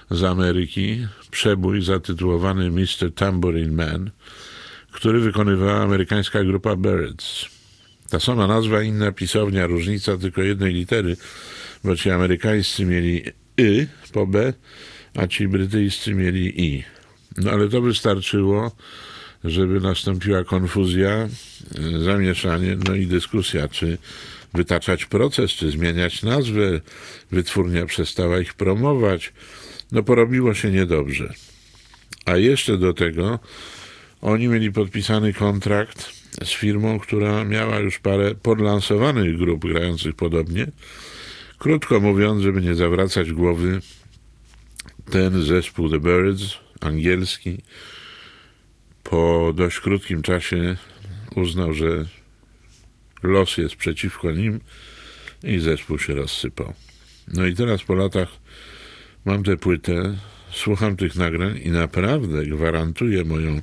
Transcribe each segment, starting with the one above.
z Ameryki, przebój zatytułowany Mr. Tambourine Man, który wykonywała amerykańska grupa Byrds. Ta sama nazwa, inna pisownia, różnica tylko jednej litery, bo ci amerykańscy mieli y po b, a ci brytyjscy mieli i. No ale to wystarczyło, żeby nastąpiła konfuzja, zamieszanie, no i dyskusja, czy wytaczać proces, czy zmieniać nazwę. Wytwórnia przestała ich promować. No porobiło się niedobrze. A jeszcze do tego oni mieli podpisany kontrakt z firmą, która miała już parę podlansowanych grup grających podobnie. Krótko mówiąc, żeby nie zawracać głowy, ten zespół The Byrds, angielski, po dość krótkim czasie uznał, że los jest przeciwko nim i zespół się rozsypał. No i teraz po latach mam tę płytę, słucham tych nagrań i naprawdę gwarantuję moją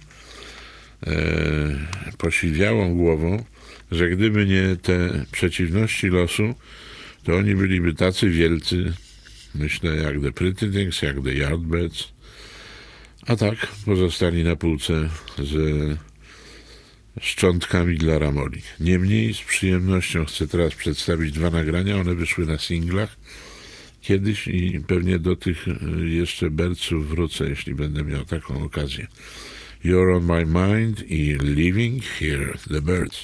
posiwiałą głową, że gdyby nie te przeciwności losu, to oni byliby tacy wielcy, myślę, jak The Pretty Things, jak The Yardbirds, a tak pozostali na półce ze szczątkami dla ramoli. Niemniej z przyjemnością chcę teraz przedstawić dwa nagrania. One wyszły na singlach kiedyś i pewnie do tych jeszcze Birdsów wrócę, jeśli będę miał taką okazję. You're on my mind i Living Here, The Byrds.